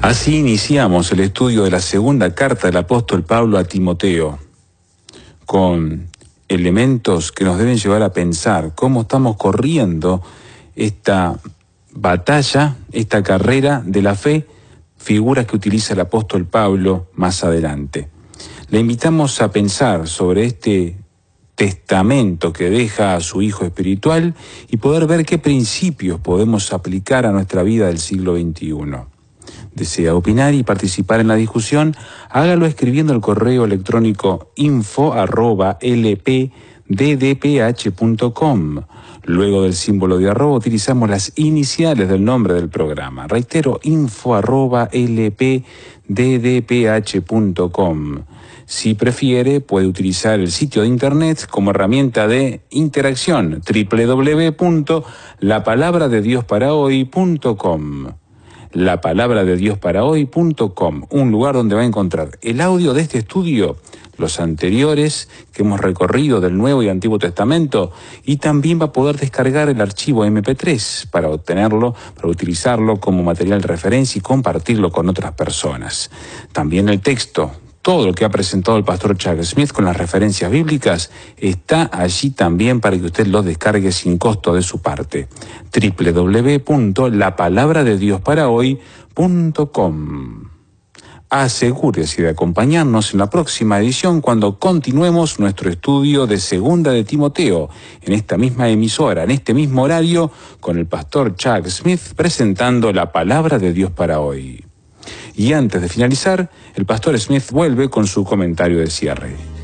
Así iniciamos el estudio de la segunda carta del apóstol Pablo a Timoteo, con elementos que nos deben llevar a pensar cómo estamos corriendo esta batalla, esta carrera de la fe, figuras que utiliza el apóstol Pablo más adelante. Le invitamos a pensar sobre este testamento que deja a su hijo espiritual y poder ver qué principios podemos aplicar a nuestra vida del siglo XXI. ¿Desea opinar y participar en la discusión? Hágalo escribiendo el correo electrónico info@lpddph.com. Luego del símbolo de arroba utilizamos las iniciales del nombre del programa. Reitero, info@lpddph.com. Si prefiere, puede utilizar el sitio de internet como herramienta de interacción, www.lapalabradeDiosParaHoy.com. lapalabradeDiosParaHoy.com, un lugar donde va a encontrar el audio de este estudio, los anteriores que hemos recorrido del Nuevo y Antiguo Testamento, y también va a poder descargar el archivo MP3 para obtenerlo, para utilizarlo como material de referencia y compartirlo con otras personas. También el texto, todo lo que ha presentado el pastor Chuck Smith con las referencias bíblicas está allí también para que usted lo descargue sin costo de su parte. www.lapalabradeDiosParaHoy.com. Asegúrese de acompañarnos en la próxima edición cuando continuemos nuestro estudio de Segunda de Timoteo, en esta misma emisora, en este mismo horario, con el pastor Chuck Smith presentando la palabra de Dios para hoy. Y antes de finalizar, el pastor Smith vuelve con su comentario de cierre.